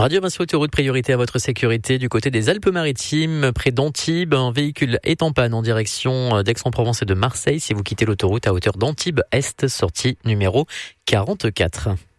Radio Vinci Autoroute, priorité à votre sécurité du côté des Alpes-Maritimes, près d'Antibes. Un véhicule est en panne en direction d'Aix-en-Provence et de Marseille. Si vous quittez l'autoroute à hauteur d'Antibes Est, sortie numéro 44.